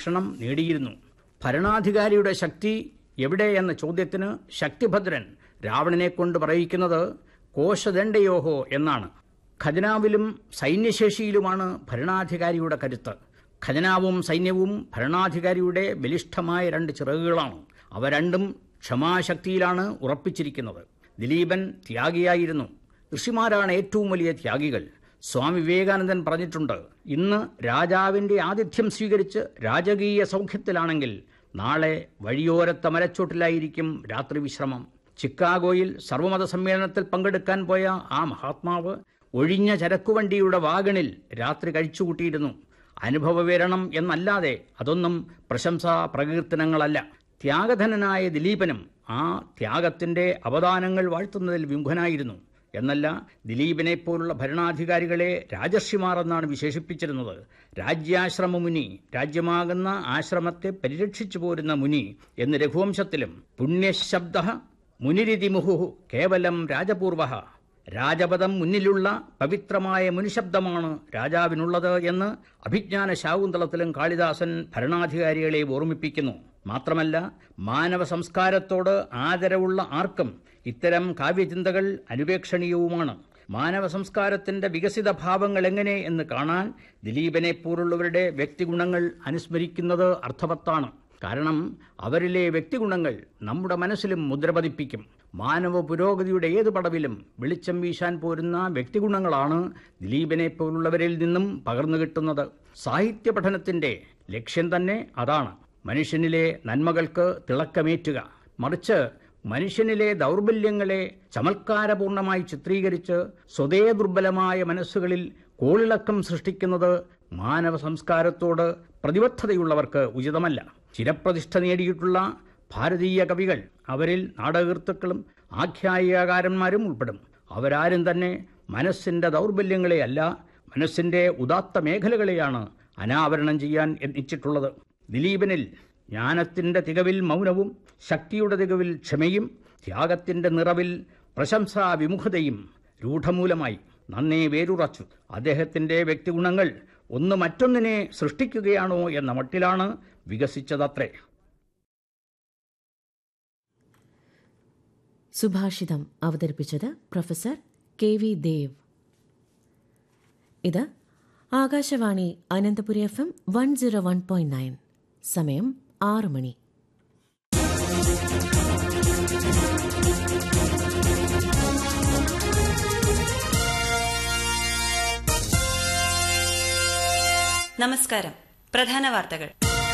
സംരക്ഷണം നേടിയിരുന്നു. ഭരണാധികാരിയുടെ ശക്തി എവിടെയെന്ന ചോദ്യത്തിന് ശക്തിഭദ്രൻ രാവണനെക്കൊണ്ട് പറയിക്കുന്നത് കോശദണ്ഡയോഹോ എന്നാണ്. ഖജനാവിലും സൈന്യശേഷിയിലുമാണ് ഭരണാധികാരിയുടെ കരുത്ത്. ഖജനാവും സൈന്യവും ഭരണാധികാരിയുടെ ബലിഷ്ഠമായ രണ്ട് ചിറകുകളാണ്. അവ രണ്ടും ക്ഷമാശക്തിയിലാണ് ഉറപ്പിച്ചിരിക്കുന്നത്. ദിലീപൻ ത്യാഗിയായിരുന്നു. ഋഷിമാരാണ് ഏറ്റവും വലിയ ത്യാഗികൾ. സ്വാമി വിവേകാനന്ദൻ പറഞ്ഞിട്ടുണ്ട്, ഇന്ന് രാജാവിൻ്റെ ആതിഥ്യം സ്വീകരിച്ച് രാജകീയ സൗഖ്യത്തിലാണെങ്കിൽ നാളെ വഴിയോരത്തെ മരച്ചോട്ടിലായിരിക്കും രാത്രി വിശ്രമം. ചിക്കാഗോയിൽ സർവമത സമ്മേളനത്തിൽ പങ്കെടുക്കാൻ പോയ ആ മഹാത്മാവ് ഒഴിഞ്ഞ ചരക്കുവണ്ടിയുടെ വാഗണിൽ രാത്രി കഴിച്ചുകൂട്ടിയിരുന്നു. അനുഭവവിവരണം എന്നല്ലാതെ അതൊന്നും പ്രശംസാ പ്രകീർത്തനങ്ങളല്ല. ത്യാഗധനനായ ദിലീപനും ആ ത്യാഗത്തിൻ്റെ അവദാനങ്ങൾ വാഴ്ത്തുന്നതിൽ വിമുഖനായിരുന്നു. എന്നല്ല, ദിലീപിനെ പോലുള്ള ഭരണാധികാരികളെ രാജർഷിമാർ എന്നാണ് വിശേഷിപ്പിച്ചിരുന്നത്. രാജ്യാശ്രമ മുനി, രാജ്യമാകുന്ന ആശ്രമത്തെ പരിരക്ഷിച്ചു പോരുന്ന മുനി എന്ന് രഘുവംശത്തിലും പുണ്യശബ്ദ മുനിരിതി മുഹു കേവലം രാജപൂർവ, രാജപദം മുന്നിലുള്ള പവിത്രമായ മുനിശബ്ദമാണ് രാജാവിനുള്ളത് എന്ന് അഭിജ്ഞാന ശാകുന്തളത്തിലും കാളിദാസൻ ഭരണാധികാരികളെ ഓർമ്മിപ്പിക്കുന്നു. മാത്രമല്ല, മാനവ സംസ്കാരത്തോട് ആദരവുള്ള ആർക്കും ഇത്തരം കാവ്യചിന്തകൾ അനുപേക്ഷണീയവുമാണ്. മാനവ സംസ്കാരത്തിൻ്റെ വികസിത ഭാവങ്ങൾ എങ്ങനെ എന്ന് കാണാൻ ദിലീപനെ പോലുള്ളവരുടെ വ്യക്തിഗുണങ്ങൾ അനുസ്മരിക്കുന്നത് അർത്ഥവത്താണ്. കാരണം അവരിലെ വ്യക്തിഗുണങ്ങൾ നമ്മുടെ മനസ്സിലും മുദ്ര പതിപ്പിക്കും. മാനവ പുരോഗതിയുടെ ഏത് പടവിലും വെളിച്ചം വീശാൻ പോരുന്ന വ്യക്തിഗുണങ്ങളാണ് ദിലീപിനെ പോലുള്ളവരിൽ നിന്നും പകർന്നു കിട്ടുന്നത്. സാഹിത്യ പഠനത്തിൻ്റെ ലക്ഷ്യം തന്നെ അതാണ്. മനുഷ്യനിലെ നന്മകൾക്ക് തിളക്കമേറ്റുക. മറിച്ച് മനുഷ്യനിലെ ദൗർബല്യങ്ങളെ ചമത്കാരപൂർണമായി ചിത്രീകരിച്ച് സ്വതേ ദുർബലമായ മനസ്സുകളിൽ കോളിളക്കം സൃഷ്ടിക്കുന്നത് മാനവ സംസ്കാരത്തോട് പ്രതിബദ്ധതയുള്ളവർക്ക് ഉചിതമല്ല. ചിരപ്രതിഷ്ഠ നേടിയിട്ടുള്ള ഭാരതീയ കവികൾ, അവരിൽ നാടകകൃത്തുക്കളും ആഖ്യായികാരന്മാരും ഉൾപ്പെടും. അവരാരും തന്നെ മനസ്സിൻ്റെ ദൗർബല്യങ്ങളെയല്ല, മനസ്സിൻ്റെ ഉദാത്ത മേഖലകളെയാണ് അനാവരണം ചെയ്യാൻ യത്നിച്ചിട്ടുള്ളത്. ദിലീപനിൽ ജ്ഞാനത്തിൻ്റെ തികവിൽ മൗനവും, ശക്തിയുടെ തികവിൽ ക്ഷമയും, ത്യാഗത്തിൻ്റെ നിറവിൽ പ്രശംസാ വിമുഖതയും രൂഢമൂലമായി നന്നേ വേരുറച്ചു. അദ്ദേഹത്തിൻ്റെ വ്യക്തിഗുണങ്ങൾ ഒന്ന് മറ്റൊന്നിനെ സൃഷ്ടിക്കുകയാണോ എന്ന മട്ടിലാണ് വികസിച്ചതത്രേ. സുഭാഷിതം അവതരിപ്പിച്ചത് പ്രൊഫസർ കെ.വി. ദേവ്. ഇത് ആകാശവാണി അനന്തപുരി FM 101.9. സമയം 6 മണി. നമസ്കാരം. പ്രധാന വാർത്തകൾ.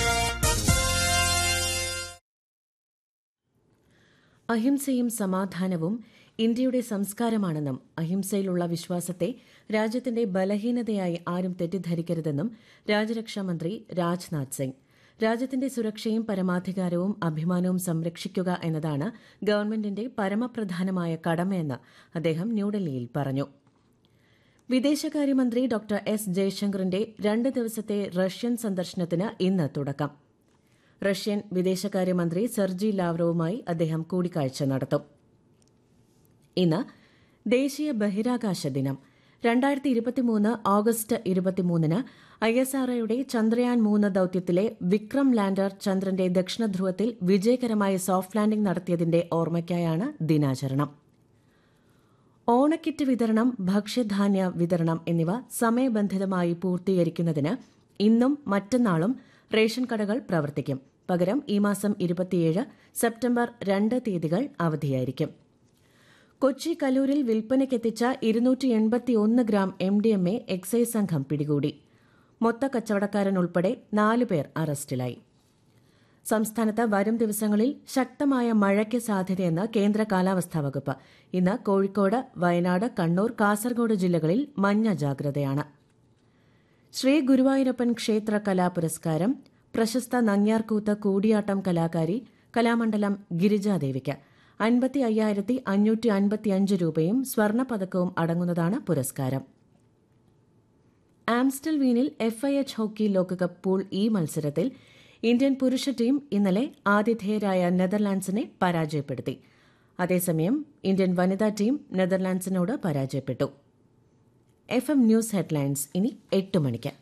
അഹിംസയും സമാധാനവും ഇന്ത്യയുടെ സംസ്കാരമാണെന്നും അഹിംസയിലുള്ള വിശ്വാസത്തെ രാജ്യത്തിന്റെ ബലഹീനതയായി ആരും തെറ്റിദ്ധരിക്കരുതെന്നും രാജ്യരക്ഷാമന്ത്രി രാജ്നാഥ് സിംഗ്. രാജ്യത്തിന്റെ സുരക്ഷയും പരമാധികാരവും അഭിമാനവും സംരക്ഷിക്കുക എന്നതാണ് ഗവൺമെന്റിന്റെ പരമപ്രധാനമായ കടമയെന്ന് അദ്ദേഹം ന്യൂഡൽഹിയിൽ പറഞ്ഞു. വിദേശകാര്യമന്ത്രി ഡോക്ടർ എസ് ജയശങ്കറിന്റെ 2 ദിവസത്തെ റഷ്യൻ സന്ദർശനത്തിന് ഇന്ന് തുടക്കം. റഷ്യൻ വിദേശകാര്യമന്ത്രി സെർജി ലാവ്റോവുമായി അദ്ദേഹം കൂടിക്കാഴ്ച നടത്തും. ഇന്ന് ദേശീയ ബഹിരാകാശ ദിനം. 2023 ഓഗസ്റ്റ് 23-ന് ISROയുടെ ചന്ദ്രയാൻ 3 ദൌത്യത്തിലെ വിക്രം ലാൻഡർ ചന്ദ്രന്റെ ദക്ഷിണധ്രുവത്തിൽ വിജയകരമായ സോഫ്റ്റ് ലാൻഡിംഗ് നടത്തിയതിന്റെ ഓർമ്മയ്ക്കായാണ് ദിനാചരണം. ഓണക്കിറ്റ് വിതരണം, ഭക്ഷ്യധാന്യ വിതരണം എന്നിവ സമയബന്ധിതമായി പൂർത്തീകരിക്കുന്നതിന് ഇന്നും മറ്റന്നാളും റേഷൻ കടകൾ പ്രവർത്തിക്കും. പകരം ഈ മാസം 27, സെപ്റ്റംബർ 2 തീയതികൾ അവധിയായിരിക്കും. കൊച്ചി കലൂരിൽ വിൽപ്പനയ്ക്കെത്തിച്ച 281 ഗ്രാം MDMA എക്സൈസ് സംഘം പിടികൂടി. മൊത്ത കച്ചവടക്കാരൻ ഉൾപ്പെടെ 4 പേർ അറസ്റ്റിലായി. സംസ്ഥാനത്ത് വരും ദിവസങ്ങളിൽ ശക്തമായ മഴയ്ക്ക് സാധ്യതയെന്ന് കേന്ദ്ര കാലാവസ്ഥാ വകുപ്പ്. ഇന്ന് കോഴിക്കോട്, വയനാട്, കണ്ണൂർ, കാസർഗോഡ് ജില്ലകളിൽ മഞ്ഞ ജാഗ്രതയാണ്. ശ്രീ ഗുരുവായൂരപ്പൻ ക്ഷേത്ര കലാപുരസ്കാരം പ്രശസ്ത നങ്ങ്യാർകൂത്ത് കൂടിയാട്ടം കലാകാരി കലാമണ്ഡലം ഗിരിജാദേവിക്ക് 55,555 രൂപയും സ്വർണ്ണപ്പതക്കവും അടങ്ങുന്നതാണ് പുരസ്കാരം. ആംസ്റ്റൽ വീനിൽ FIH ഹോക്കി ലോകകപ്പ് പൂൾ ഇ മത്സരത്തിൽ ഇന്ത്യൻ പുരുഷ ടീം ഇന്നലെ ആതിഥേയരായ നെതർലാൻഡ്സിനെ പരാജയപ്പെടുത്തി. അതേസമയം ഇന്ത്യൻ വനിതാ ടീം നെതർലാൻഡ്സിനോട് പരാജയപ്പെട്ടു. FM ന്യൂസ് ഹെഡ്ലൈൻസ് ഇനി 8 മണിക്ക്.